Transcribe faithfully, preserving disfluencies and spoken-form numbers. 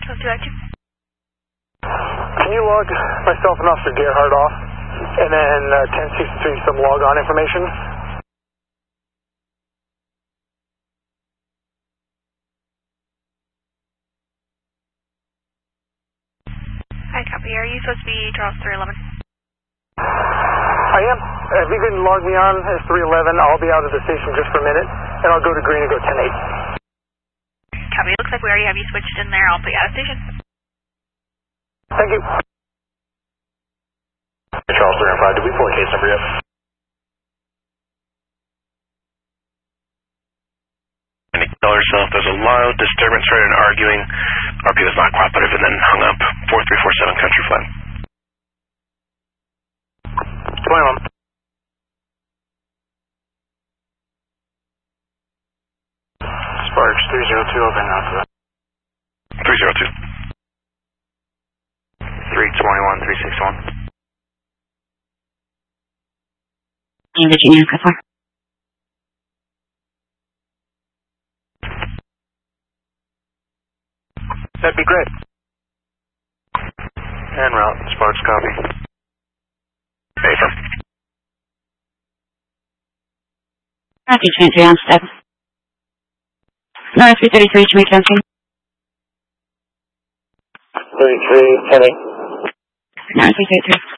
Let's do that too. Can you log myself and Officer Gerhardt off, and then uh, ten sixty-three some log-on information? Hi, copy. Are you supposed to be Charles three eleven? I am. If you can log me on as three eleven, I'll be out of the station just for a minute, and I'll go to green and go ten eight. Copy. Looks like we already have you switched in there. I'll put you out of station. Thank you. Charles three five, did we pull a case number yet? Tell herself there's a loud disturbance, started arguing. R P was not cooperative and then hung up. four three four seven Country Flat. twenty-one. Sparks three zero two, open out to that. three zero two. three twenty-one, three sixty-one. In Virginia, go for. That'd be great. En route, Sparks copy. Affirm. Matthew twenty-three on step. North three thirty-three, Jamaica Junction. thirty-three, ten eight. North three thirty-three.